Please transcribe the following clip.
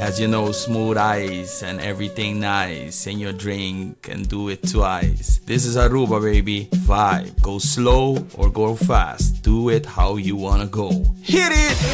As you know, smooth ice and everything nice in your drink and do it twice. This is Aruba, baby. Vibe. Go slow or go fast. Do it how you wanna go. Hit it!